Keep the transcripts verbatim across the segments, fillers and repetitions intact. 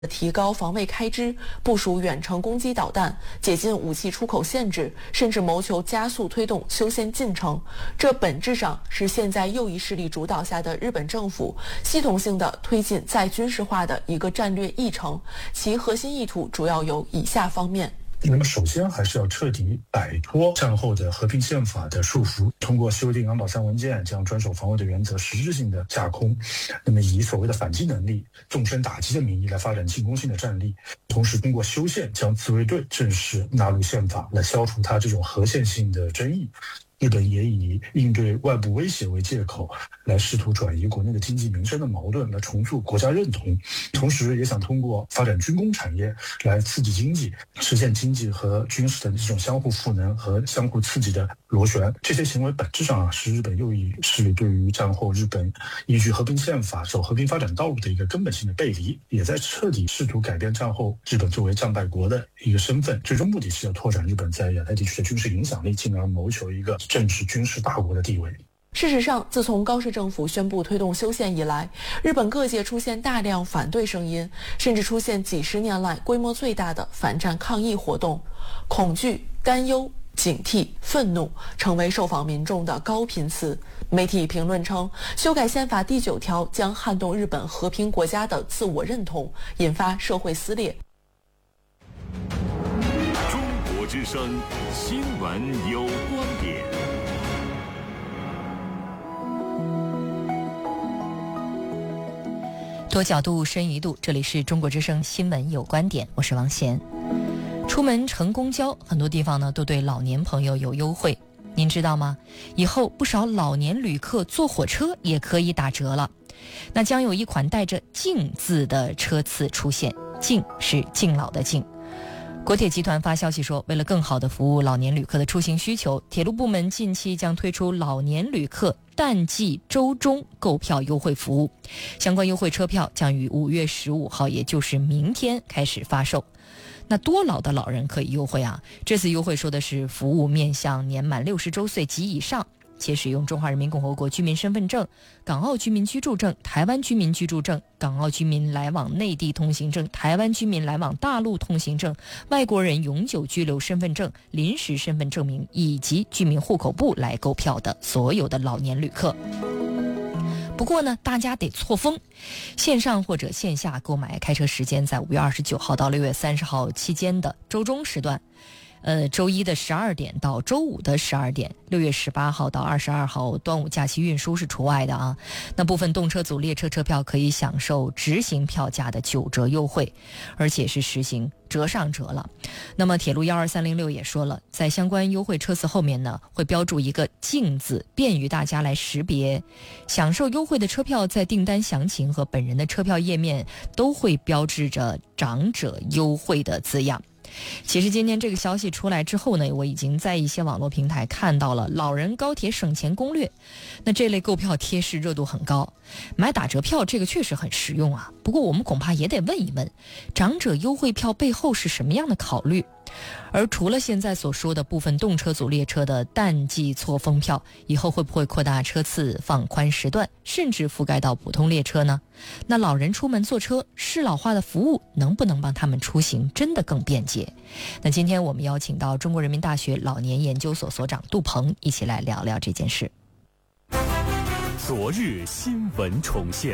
提高防卫开支，部署远程攻击导弹，解禁武器出口限制，甚至谋求加速推动修宪进程。这本质上是现在右翼势力主导下的日本政府系统性的推进再军事化的一个战略议程，其核心意图主要有以下方面。 那么首先还是要彻底摆脱战后的和平宪法的束缚，通过修订安保三文件，将专守防卫的原则实质性的架空，那么以所谓的反击能力、纵深打击的名义来发展进攻性的战力，同时通过修宪将自卫队正式纳入宪法，来消除它这种核线性的争议。日本也以应对外部威胁为借口，来试图转移国内的经济民生的矛盾，来重塑国家认同，同时也想通过发展军工产业来刺激经济，实现经济和军事的这种相互赋能和相互刺激的螺旋。这些行为本质上啊，是日本右翼势力对于战后日本依据和平宪法走和平发展道路的一个根本性的背离，也在彻底试图改变战后日本作为战败国的一个身份，最终目的是要拓展日本在亚太地区的军事影响力，进而谋求一个政治军事大国的地位。 事实上，自从高市政府宣布推动修宪以来，日本各界出现大量反对声音，甚至出现几十年来规模最大的反战抗议活动。恐惧、担忧、警惕、愤怒成为受访民众的高频词。媒体评论称，修改宪法第九条将撼动日本和平国家的自我认同，引发社会撕裂。 中国之声，新闻有观点。 多角度，深一度，这里是中国之声新闻有观点，我是王贤。出门乘公交，很多地方呢都对老年朋友有优惠，您知道吗？以后不少老年旅客坐火车也可以打折了。那将有一款带着敬字的车次出现，敬是敬老的敬。国铁集团发消息说，为了更好地服务老年旅客的出行需求，铁路部门近期将推出老年旅客淡季周中购票优惠服务，相关优惠车票将于五月十五号，也就是明天开始发售。那多老的老人可以优惠啊？这次优惠说的是服务面向年满六十周岁及以上，且使用中华人民共和国居民身份证、港澳居民居住证、台湾居民居住证、港澳居民来往内地通行证、台湾居民来往大陆通行证、外国人永久居留身份证、临时身份证明以及居民户口簿来购票的所有的老年旅客。不过呢，大家得错峰，线上或者线下购买开车时间在五月二十九号到六月三十号期间的周中时段，呃，周一的十二点到周五的十二点，六月十八号到二十二号端午假期运输是除外的啊。那部分动车组列车车票可以享受直行票价的九折优惠，而且是实行折上折了。那么铁路一二三零六也说了，在相关优惠车次后面呢，会标注一个敬字，便于大家来识别。享受优惠的车票在订单详情和本人的车票页面都会标志着长者优惠的字样。其实今天这个消息出来之后呢，我已经在一些网络平台看到了老人高铁省钱攻略，那这类购票贴士热度很高，买打折票这个确实很实用啊。不过我们恐怕也得问一问，长者优惠票背后是什么样的考虑？而除了现在所说的部分动车组列车的淡季错峰票，以后会不会扩大车次、放宽时段，甚至覆盖到普通列车呢？那老人出门坐车，适老化的服务能不能帮他们出行真的更便捷？那今天我们邀请到中国人民大学老年研究所所长杜鹏一起来聊聊这件事。 昨日新闻重现。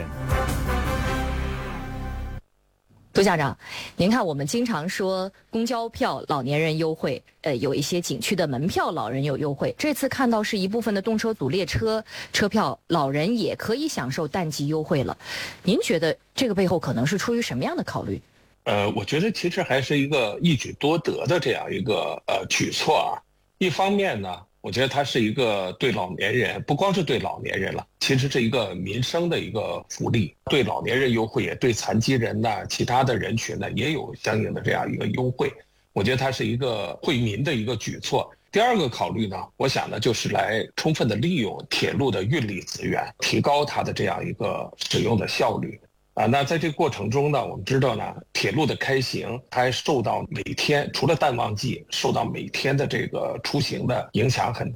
杜校长，您看我们经常说公交票老年人优惠，呃，有一些景区的门票老人有优惠，这次看到是一部分的动车组列车车票老人也可以享受淡季优惠了，您觉得这个背后可能是出于什么样的考虑？ 呃，我觉得其实还是一个一举多得的这样一个呃举措啊。一方面呢，我觉得它是一个对老年人，不光是对老年人了，其实是一个民生的一个福利，对老年人优惠，也对残疾人呐、其他的人群呢也有相应的这样一个优惠。我觉得它是一个惠民的一个举措。第二个考虑呢，我想呢就是来充分的利用铁路的运力资源，提高它的这样一个使用的效率。啊，那在这个过程中呢，我们知道呢，铁路的开行它还受到每天除了淡旺季，受到每天的这个出行的影响很大。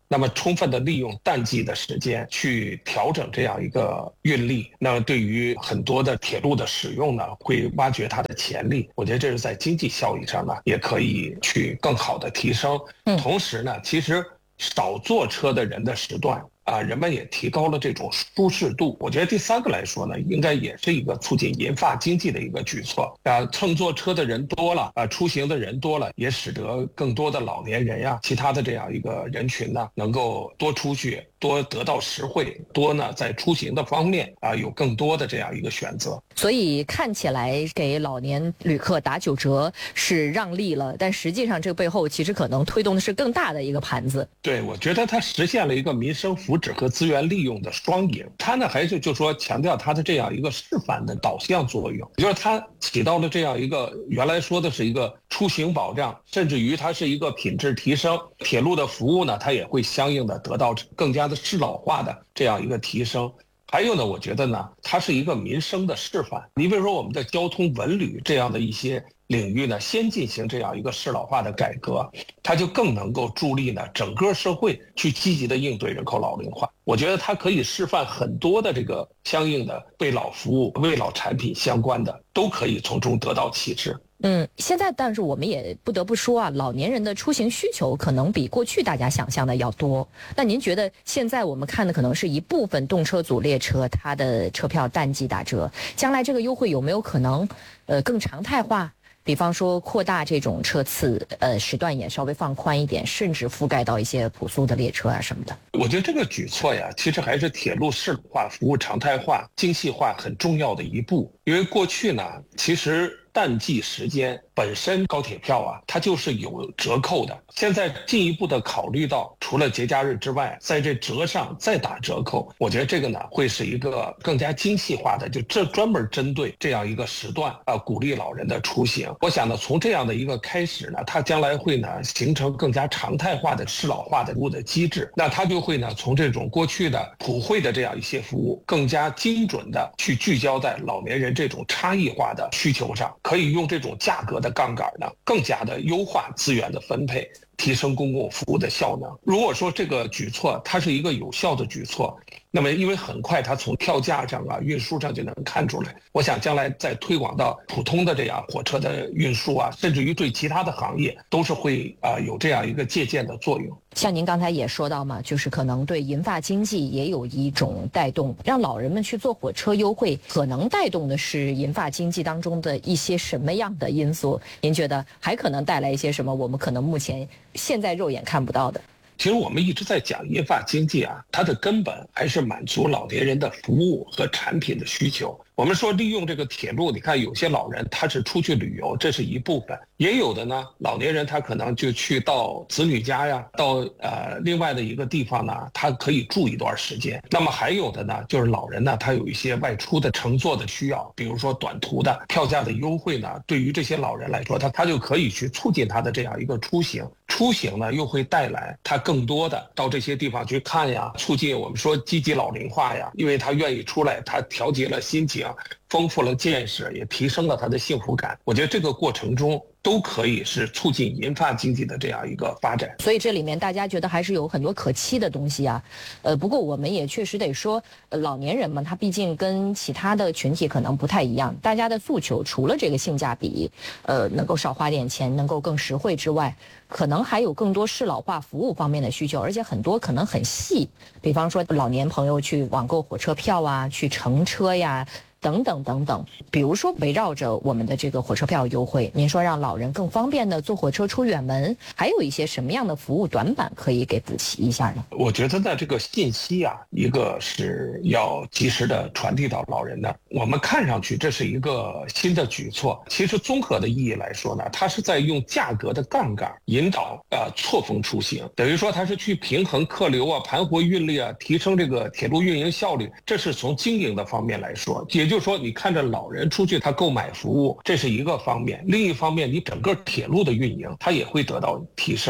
那么充分的利用淡季的时间去调整这样一个运力，那么对于很多的铁路的使用呢，会挖掘它的潜力。我觉得这是在经济效益上呢，也可以去更好的提升。同时呢，其实少坐车的人的时段啊，人们也提高了这种舒适度。我觉得第三个来说呢，应该也是一个促进银发经济的一个举措啊。乘坐车的人多了啊，出行的人多了，也使得更多的老年人呀、其他的这样一个人群呢，能够多出去，多得到实惠，多呢在出行的方面啊有更多的这样一个选择。 所以看起来给老年旅客打九折是让利了，但实际上这个背后其实可能推动的是更大的一个盘子。 对，我觉得它实现了一个民生福祉和资源利用的双赢。它呢还是就说强调它的这样一个示范的导向作用，也就是它起到了这样一个原来说的是一个出行保障，甚至于它是一个品质提升。铁路的服务呢，它也会相应的得到更加的适老化的这样一个提升。还有呢，我觉得呢，它是一个民生的示范。你比如说我们的交通文旅这样的一些领域呢，先进行这样一个适老化的改革，它就更能够助力呢整个社会去积极的应对人口老龄化。我觉得它可以示范很多的这个相应的为老服务、为老产品相关的，都可以从中得到启示。 嗯，现在但是我们也不得不说啊，老年人的出行需求可能比过去大家想象的要多。那您觉得现在我们看的可能是一部分动车组列车它的车票淡季打折，将来这个优惠有没有可能呃更常态化？比方说扩大这种车次，呃，时段也稍微放宽一点，甚至覆盖到一些普速的列车啊什么的。 我觉得这个举措呀，其实还是铁路适老化、服务常态化、精细化很重要的一步。因为过去呢，其实淡季时间本身高铁票啊，它就是有折扣的。现在进一步的考虑到，除了节假日之外，在这折上再打折扣，我觉得这个呢会是一个更加精细化的，就这专门针对这样一个时段啊，鼓励老人的出行。我想呢，从这样的一个开始呢，它将来会呢形成更加常态化的适老化的服务的机制。那它就会呢从这种过去的普惠的这样一些服务，更加精准的去聚焦在老年人这种差异化的需求上，可以用这种价格的杠杆呢，更加的优化资源的分配，提升公共服务的效能。如果说这个举措它是一个有效的举措，那么因为很快它从票价上啊、运输上就能看出来，我想将来再推广到普通的这样火车的运输啊，甚至于对其他的行业都是会啊、呃、有这样一个借鉴的作用。 像您刚才也说到嘛，就是可能对银发经济也有一种带动，让老人们去坐火车优惠，可能带动的是银发经济当中的一些什么样的因素？您觉得还可能带来一些什么我们可能目前现在肉眼看不到的？ 其实我们一直在讲银发经济啊，它的根本还是满足老年人的服务和产品的需求。我们说利用这个铁路，你看有些老人他是出去旅游，这是一部分；也有的呢，老年人他可能就去到子女家呀，到呃另外的一个地方呢，他可以住一段时间。那么还有的呢，就是老人呢，他有一些外出的乘坐的需要，比如说短途的票价的优惠呢，对于这些老人来说，他他就可以去促进他的这样一个出行。出行呢，又会带来他更多的到这些地方去看呀，促进我们说积极老龄化呀，因为他愿意出来，他调节了心情，丰富了见识，也提升了他的幸福感。我觉得这个过程中都可以是促进银发经济的这样一个发展。 所以这里面大家觉得还是有很多可期的东西啊。呃，不过我们也确实得说，呃、老年人嘛，他毕竟跟其他的群体可能不太一样，大家的诉求除了这个性价比，呃，能够少花点钱，能够更实惠之外，可能还有更多适老化服务方面的需求，而且很多可能很细，比方说老年朋友去网购火车票啊，去乘车呀，等等等等。比如说围绕着我们的这个火车票优惠，您说让老人更方便的坐火车出远门，还有一些什么样的服务短板可以给补齐一下呢？ 我觉得呢，这个信息啊，一个是要及时的传递到老人的。我们看上去这是一个新的举措，其实综合的意义来说呢，它是在用价格的杠杆引导呃错峰出行，等于说它是去平衡客流啊、盘活运力啊，提升这个铁路运营效率。这是从经营的方面来说，也就是说你看着老人出去他购买服务，这是一个方面；另一方面，你整个铁路的运营它也会得到提升。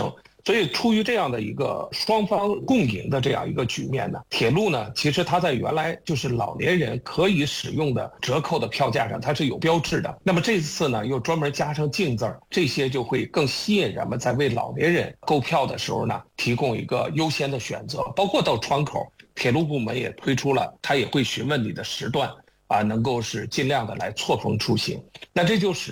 所以出于这样的一个双方共赢的这样一个局面呢，铁路呢其实它在原来就是老年人可以使用的折扣的票价上它是有标志的，那么这次呢又专门加上净字儿，这些就会更吸引人们在为老年人购票的时候呢提供一个优先的选择，包括到窗口铁路部门也推出了，他也会询问你的时段啊，能够是尽量的来错峰出行，那这就是